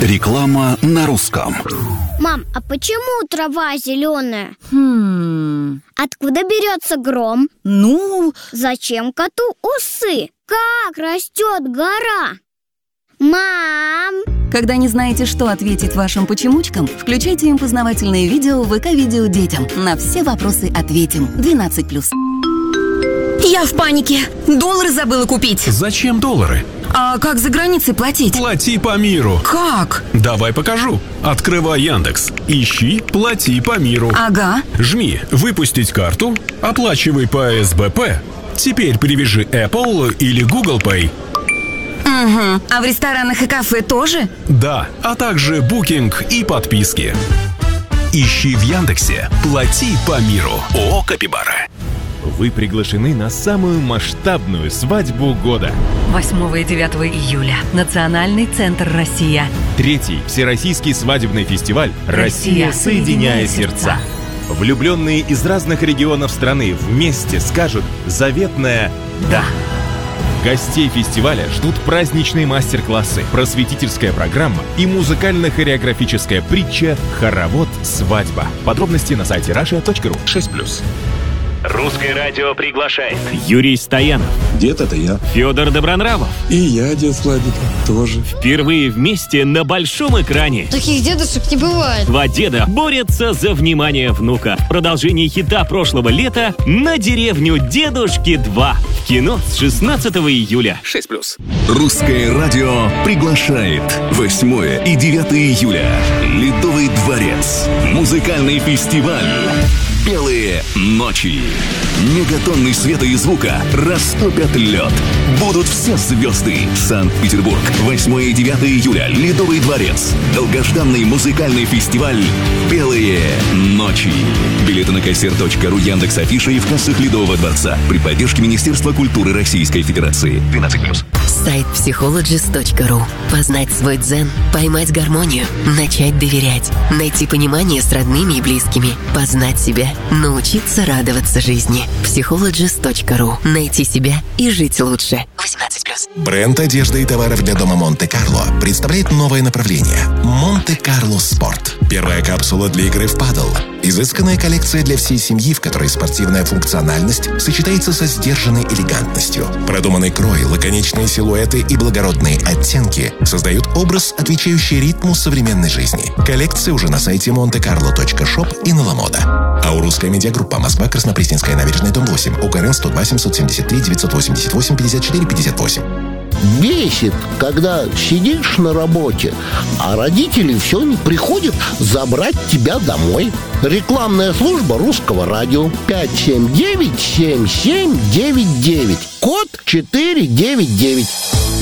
Реклама на русском. Мам, а почему трава зеленая? Откуда берется гром? Зачем коту усы? Как растет гора? Мам! Когда не знаете, что ответить вашим почемучкам, включайте им познавательные видео в ВК-видео детям. На все вопросы ответим. 12+. Я в панике. Доллары забыла купить. Зачем доллары? А как за границей платить? Плати по миру. Как? Давай покажу. Открывай Яндекс. Ищи «Плати по миру». Ага. Жми «Выпустить карту», оплачивай по СБП. Теперь привяжи Apple или Google Pay. Угу. А в ресторанах и кафе тоже? Да, а также букинг и подписки. Ищи в Яндексе «Плати по миру». ООО «Капибара». Вы приглашены на самую масштабную свадьбу года. 8 и 9 июля. Национальный центр «Россия». 3-й Всероссийский свадебный фестиваль «Россия, соединяя сердца». Влюбленные из разных регионов страны вместе скажут заветное «Да». Гостей фестиваля ждут праздничные мастер-классы, просветительская программа и музыкально-хореографическая притча «Хоровод свадьба». Подробности на сайте russia.ru. 6+. Русское радио приглашает Юрий Стоянов. Дед — это я. Федор Добронравов. И я, дед Владик, тоже. Впервые вместе на большом экране. Таких дедушек не бывает. Два деда борются за внимание внука. Продолжение хита прошлого лета «На деревню дедушки 2». В кино с 16 июля. 6+. Русское радио приглашает 8 и 9 июля. Ледовый дворец. Музыкальный фестиваль «Белые ночи». Мегатонны света и звука растопят лед. Будут все звезды. Санкт-Петербург. 8 и 9 июля. Ледовый дворец. Долгожданный музыкальный фестиваль «Белые ночи». Билеты на ksr.ru, Яндекс.Афиша и в кассах Ледового дворца. При поддержке Министерства культуры Российской Федерации. 12+. Сайт psychologist.ru. Познать свой дзен, поймать гармонию, начать доверять, найти понимание с родными и близкими, познать себя, научиться радоваться жизни. psychologist.ru. Найти себя и жить лучше. 18+. Бренд одежды и товаров для дома Монте-Карло представляет новое направление – Монте-Карло Спорт. Первая капсула для игры в падл. Изысканная коллекция для всей семьи, в которой спортивная функциональность сочетается со сдержанной элегантностью. Продуманный крой, лаконичные силуэты и благородные оттенки создают образ, отвечающий ритму современной жизни. Коллекция уже на сайте montecarlo.shop и на Ламода. Аурусская медиагруппа. Москва, Краснопресненская набережная, дом 8. УКРН 102 773 988 54 58. Бесит, когда сидишь на работе, а родители все не приходят забрать тебя домой. Рекламная служба Русского радио. 579-7799. Код 499.